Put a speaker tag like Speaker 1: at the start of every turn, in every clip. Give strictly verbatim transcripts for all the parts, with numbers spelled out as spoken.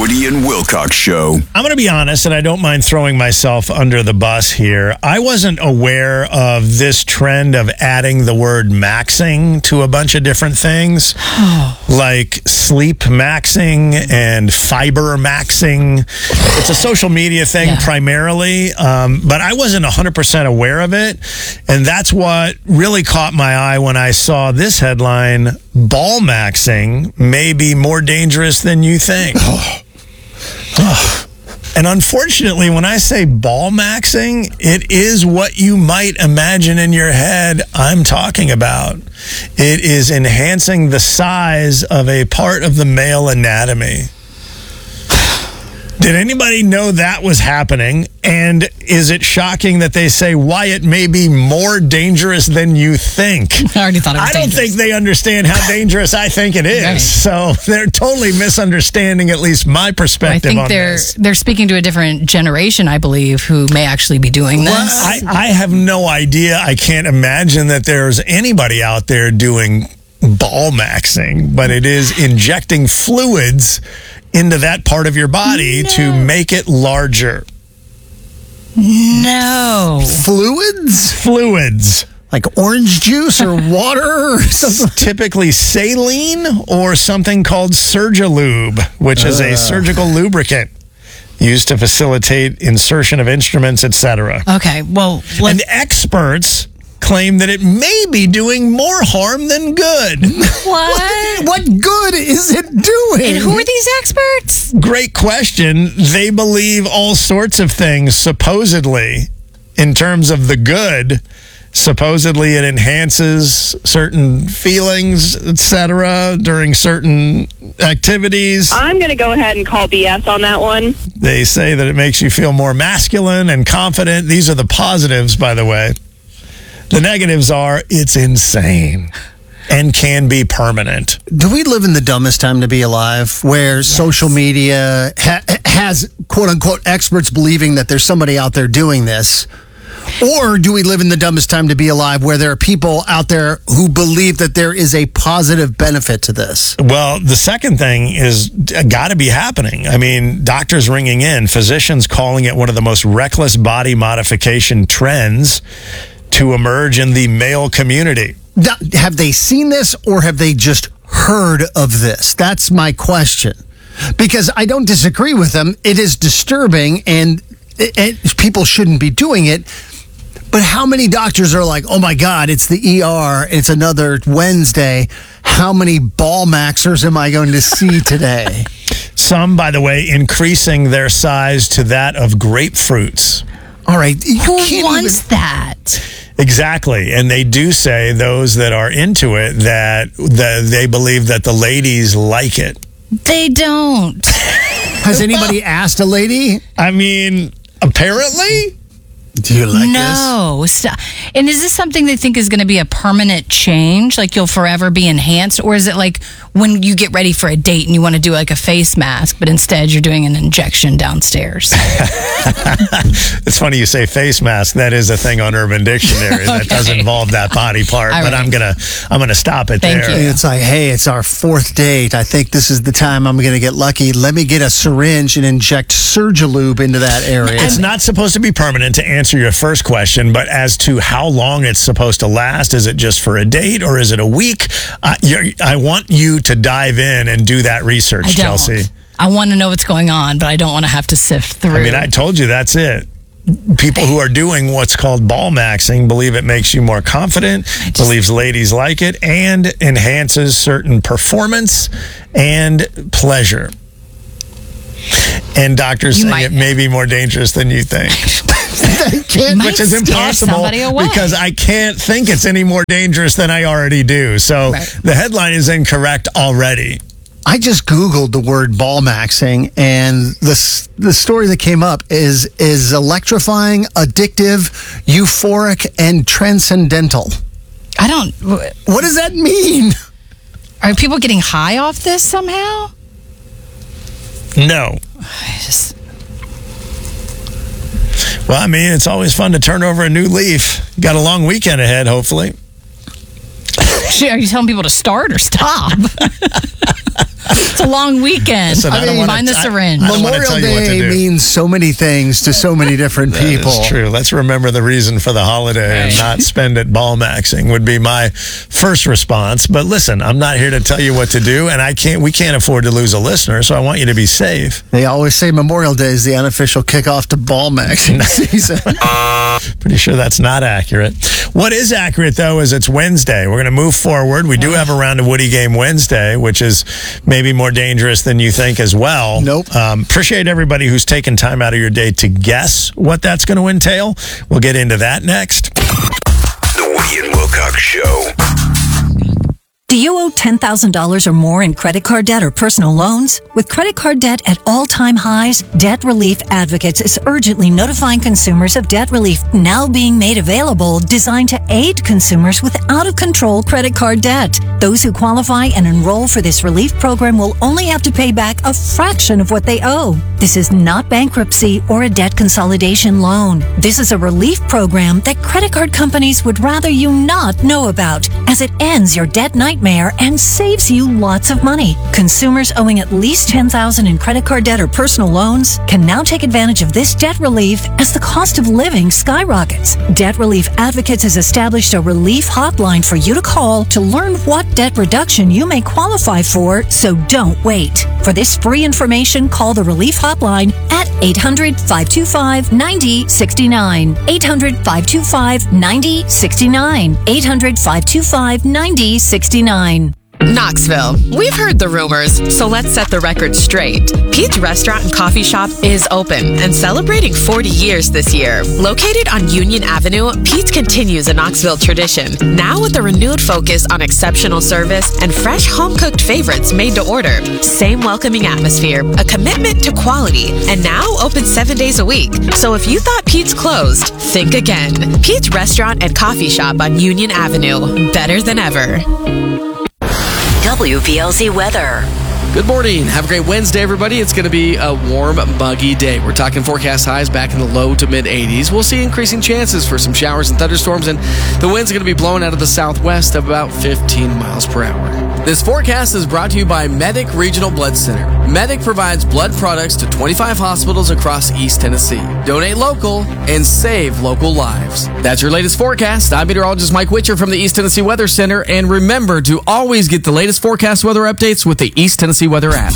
Speaker 1: Woody and Wilcox Show.
Speaker 2: I'm going to be honest, and I don't mind throwing myself under the bus here. I wasn't aware of this trend of adding the word maxing to a bunch of different things, like sleep maxing and fiber maxing. It's a social media thing
Speaker 3: Yeah.
Speaker 2: primarily, um, but I wasn't one hundred percent aware of it, and that's what really caught my eye when I saw this headline: ball maxing may be more dangerous than you think. And unfortunately, when I say ball maxing, it is what you might imagine in your head I'm talking about. It is enhancing the size of a part of the male anatomy. Did anybody know that was happening? And is it shocking that they say why it may be more dangerous than you think?
Speaker 3: I already thought it was
Speaker 2: I don't
Speaker 3: dangerous.
Speaker 2: think they understand how dangerous I think it is.
Speaker 3: Right.
Speaker 2: So they're totally misunderstanding at least my
Speaker 3: I
Speaker 2: perspective
Speaker 3: think
Speaker 2: on
Speaker 3: they're
Speaker 2: this.
Speaker 3: they're speaking to a different generation, I believe, who may actually be doing this.
Speaker 2: I, I have no idea. I can't imagine that there's anybody out there doing ball maxing, but it is injecting fluids into that part of your body to make it larger.
Speaker 3: No.
Speaker 4: Fluids?
Speaker 2: Fluids.
Speaker 4: Like orange juice or water or something?
Speaker 2: Typically saline or something called Surgilube, which is a surgical lubricant used to facilitate insertion of instruments, et cetera.
Speaker 3: Okay, well, let's,
Speaker 2: And experts claim that it may be doing more harm than good.
Speaker 3: what?
Speaker 4: What good is it doing?
Speaker 3: And who are these experts?
Speaker 2: Great question. They believe all sorts of things, supposedly, in terms of the good. Supposedly, it enhances certain feelings, et cetera, during certain activities.
Speaker 5: I'm going to go ahead and call B S on that one.
Speaker 2: They say that it makes you feel more masculine and confident. These are the positives, by the way. The negatives are it's insane and can be permanent.
Speaker 4: Do we live in the dumbest time to be alive, where social media ha- has quote-unquote experts believing that there's somebody out there doing this? Or do we live in the dumbest time to be alive, where there are people out there who believe that there is a positive benefit to this?
Speaker 2: Well, the second thing is got to be happening. I mean, doctors ringing in, physicians calling it one of the most reckless body modification trends to emerge in the male community.
Speaker 4: Now, have they seen this, or have they just heard of this? That's my question. Because I don't disagree with them. It is disturbing, and it, it, people shouldn't be doing it. But how many doctors are like, oh my God, it's the E R, it's another Wednesday. How many ball maxers am I going to see today?
Speaker 2: Some, by the way, increasing their size to that of grapefruits.
Speaker 4: All right. You
Speaker 3: Who
Speaker 4: can't
Speaker 3: wants
Speaker 4: even-
Speaker 3: that?
Speaker 2: Exactly. And they do say, those that are into it, that, that they believe that the ladies like it.
Speaker 3: They don't.
Speaker 4: Has anybody asked a lady?
Speaker 2: I mean, apparently...
Speaker 4: Do you like this?
Speaker 3: No. Stop. And is this something they think is going to be a permanent change? Like you'll forever be enhanced? Or is it like when you get ready for a date and you want to do like a face mask, but instead you're doing an injection downstairs?
Speaker 2: It's funny you say face mask. That is a thing on Urban Dictionary that does
Speaker 3: Okay.
Speaker 2: involve that body part.
Speaker 3: All
Speaker 2: But
Speaker 3: right.
Speaker 2: I'm gonna I'm gonna stop it
Speaker 3: Thank
Speaker 2: there.
Speaker 3: you.
Speaker 4: It's like, hey, it's our fourth date. I think this is the time I'm going to get lucky. Let me get a syringe and inject Surgilube into that area.
Speaker 2: It's not supposed to be permanent, to answer your first question, but as to how long it's supposed to last, is it just for a date or is it a week? Uh, you're, I want you to dive in and do that research,
Speaker 3: I don't.
Speaker 2: Chelsea.
Speaker 3: I want to know what's going on, but I don't want to have to sift through.
Speaker 2: I mean, I told you that's it. People who are doing what's called ball maxing believe it makes you more confident,
Speaker 3: just-
Speaker 2: believes ladies like it, and enhances certain performance and pleasure. And doctors
Speaker 3: You
Speaker 2: say
Speaker 3: might-
Speaker 2: it may be more dangerous than you think.
Speaker 3: You might
Speaker 2: Which is
Speaker 3: scare
Speaker 2: impossible
Speaker 3: somebody away.
Speaker 2: because I can't think it's any more dangerous than I already do. So
Speaker 3: Right.
Speaker 2: the headline is incorrect already.
Speaker 4: I just Googled the word ball maxing, and the, s- the story that came up is, is electrifying, addictive, euphoric, and transcendental.
Speaker 3: I don't.
Speaker 4: What does that mean?
Speaker 3: Are people getting high off this somehow?
Speaker 2: No.
Speaker 3: I just.
Speaker 2: Well, I mean, it's always fun to turn over a new leaf. Got a long weekend ahead, hopefully.
Speaker 3: Are you telling people to start or stop? It's a long weekend.
Speaker 2: Listen, I
Speaker 3: I
Speaker 2: don't
Speaker 3: mean,
Speaker 2: wanna-
Speaker 3: find the
Speaker 2: I-
Speaker 3: syringe.
Speaker 2: I don't wanna
Speaker 4: Memorial
Speaker 2: tell you what to
Speaker 4: Day
Speaker 2: do.
Speaker 4: means so many things to so many different people.
Speaker 2: That's true. Let's remember the reason for the holiday and
Speaker 3: Right.
Speaker 2: not spend it ball maxing would be my first response. But listen, I'm not here to tell you what to do, and I can't. We can't afford to lose a listener, so I want you to be safe.
Speaker 4: They always say Memorial Day is the unofficial kickoff to ball maxing season.
Speaker 2: Pretty sure that's not accurate. What is accurate, though, is it's Wednesday. We're going to move forward. We do have a round of Woody Game Wednesday, which is maybe more dangerous than you think as well.
Speaker 4: Nope.
Speaker 2: Um, appreciate everybody who's taken time out of your day to guess what that's going to entail. We'll get into that next.
Speaker 1: The Woody and Wilcox Show.
Speaker 6: Do you owe ten thousand dollars or more in credit card debt or personal loans? With credit card debt at all-time highs, Debt Relief Advocates is urgently notifying consumers of debt relief now being made available, designed to aid consumers with out-of-control credit card debt. Those who qualify and enroll for this relief program will only have to pay back a fraction of what they owe. This is not bankruptcy or a debt consolidation loan. This is a relief program that credit card companies would rather you not know about, as it ends your debt nightmare and saves you lots of money. Consumers owing at least ten thousand dollars in credit card debt or personal loans can now take advantage of this debt relief as the cost of living skyrockets. Debt Relief Advocates has established a relief hotline for you to call to learn what debt reduction you may qualify for, so don't wait. For this free information, call the relief hotline at eight hundred, five two five, nine zero six nine. eight hundred, five two five, nine zero six nine. eight hundred, five two five, nine zero six nine.
Speaker 7: Knoxville. We've heard the rumors, so let's set the record straight. Pete's Restaurant and Coffee Shop is open and celebrating forty years this year. Located on Union Avenue, Pete's continues a Knoxville tradition, now with a renewed focus on exceptional service and fresh home-cooked favorites made to order. Same welcoming atmosphere, a commitment to quality, and now open seven days a week. So if you thought Pete's closed, think again. Pete's Restaurant and Coffee Shop on Union Avenue. Better than ever.
Speaker 8: W P L Z weather.
Speaker 9: Good morning. Have a great Wednesday, everybody. It's going to be a warm, muggy day. We're talking forecast highs back in the low to mid eighties. We'll see increasing chances for some showers and thunderstorms, and the wind's going to be blowing out of the southwest of about fifteen miles per hour. This forecast is brought to you by Medic Regional Blood Center. Medic provides blood products to twenty-five hospitals across East Tennessee. Donate local and save local lives. That's your latest forecast. I'm meteorologist Mike Witcher from the East Tennessee Weather Center, and remember to always get the latest forecast weather updates with the East Tennessee Weather app.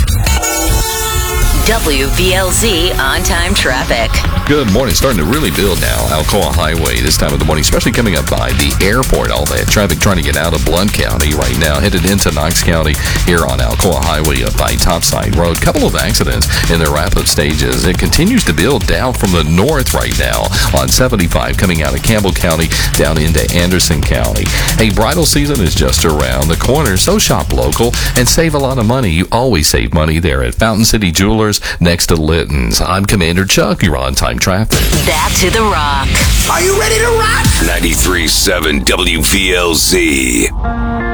Speaker 8: W P L Z on-time traffic.
Speaker 10: Good morning. Starting to really build now. Alcoa Highway this time of the morning, especially coming up by the airport. All that traffic trying to get out of Blount County right now, headed into Knox County here on Alcoa Highway up by Topside Road. Couple of accidents in their wrap-up stages. It continues to build down from the north right now on seventy-five coming out of Campbell County down into Anderson County. Hey, bridal season is just around the corner, so shop local and save a lot of money. You always save money there at Fountain City Jewelers next to Litton's. I'm Commander Chuck. You're on time traffic.
Speaker 8: Back to the rock.
Speaker 1: Are you ready to rock? ninety-three point seven W P L Z.